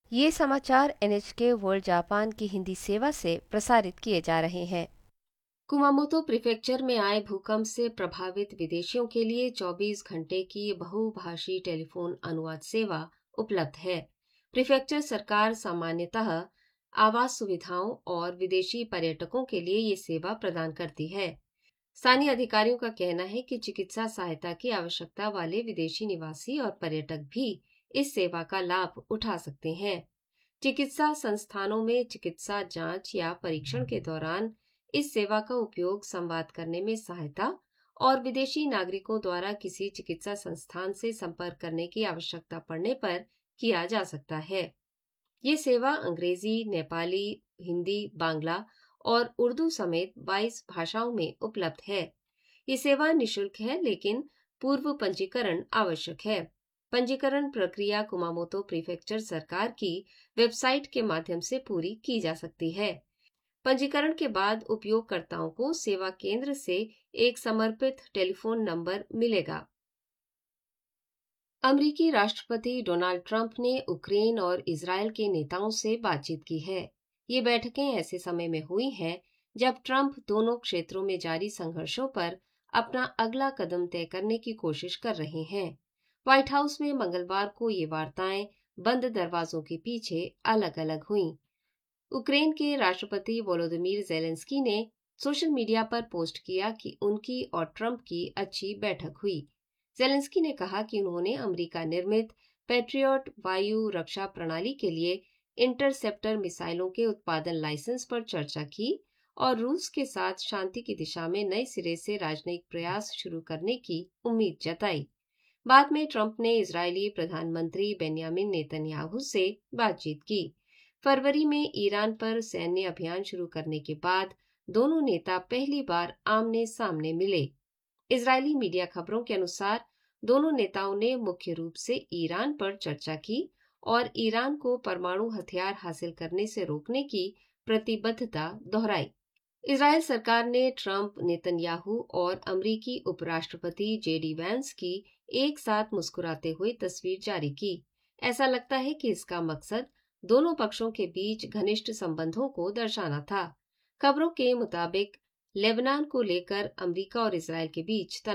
ये समाचार NHK world Japan की हिंदी सेवा से प्रसारित किए जा रहे हैं। कुमामोतो प्रीफेक्चर में आए भूकंप से प्रभावित विदेशियों के लिए 24 घंटे की बहुभाषी टेलीफोन अनुवाद सेवा उपलब्ध है। प्रीफेक्चर सरकार सामान्यतः आवास सुविधाओं और विदेशी पर्यटकों के लिए ये सेवा प्रदान करती है। स्थानीय अधिकारियों का कहना है कि चिकित्सा सहायता की आवश्यकता वाले विदेशी निवासी और पर्यटक भी इस सेवा का लाभ उठा सकते हैं। चिकित्सा संस्थानों में चिकित्सा जांच या परीक्षण के दौरान इस सेवा का उपयोग संवाद करने में सहायता और विदेशी नागरिकों द्वारा किसी चिकित्सा संस्थान से संपर्क करने की आवश्यकता पड़ने पर किया जा सकता है। ये सेवा अंग्रेजी, नेपाली, हिंदी, बांग्ला और उर्दू समेत 22 भाषाओं में उपलब्ध है। ये सेवा निःशुल्क है, लेकिन पूर्व पंजीकरण आवश्यक है। पंजीकरण प्रक्रिया कुमामोतो प्रीफेक्चर सरकार की वेबसाइट के माध्यम से पूरी की जा सकती है। पंजीकरण के बाद उपयोगकर्ताओं को सेवा केंद्र से एक समर्पित टेलीफोन नंबर मिलेगा। अमेरिकी राष्ट्रपति डोनाल्ड ट्रंप ने यूक्रेन और इजरायल के नेताओं से बातचीत की है। ये बैठकें ऐसे समय में हुई हैं जब ट्रंप दोनों क्षेत्रों में जारी संघर्षों पर अपना अगला कदम तय करने की कोशिश कर रहे हैं। व्हाइट हाउस में मंगलवार को ये वार्ताएं बंद दरवाजों के पीछे अलग अलग हुईं। यूक्रेन के राष्ट्रपति वोलोदिमीर जेलेंस्की ने सोशल मीडिया पर पोस्ट किया कि उनकी और ट्रंप की अच्छी बैठक हुई। जेलेंस्की ने कहा कि उन्होंने अमेरिका निर्मित पैट्रियट वायु रक्षा प्रणाली के लिए इंटरसेप्टर मिसाइलों के उत्पादन लाइसेंस पर चर्चा की और रूस के साथ शांति की दिशा में नए सिरे से राजनयिक प्रयास शुरू करने की उम्मीद जताई। बाद में ट्रंप ने इजरायली प्रधानमंत्री बेंयामिन नेतन्याहू से बातचीत की। फरवरी में ईरान पर सैन्य अभियान शुरू करने के बाद दोनों नेता पहली बार आमने सामने मिले। इजरायली मीडिया खबरों के अनुसार दोनों नेताओं ने मुख्य रूप से ईरान पर चर्चा की और ईरान को परमाणु हथियार हासिल करने से रोकने की प्रतिबद्धता दोहराई। इजरायल सरकार ने ट्रंप, नेतन्याहू और अमेरिकी उपराष्ट्रपति JD वैंस की एक साथ मुस्कुराते हुए तस्वीर जारी की। ऐसा लगता है कि इसका मकसद दोनों पक्षों के बीच घनिष्ठ संबंधों को दर्शाना था। खबरों के मुताबिक लेबनान को लेकर अमेरिका और इजरायल के बीच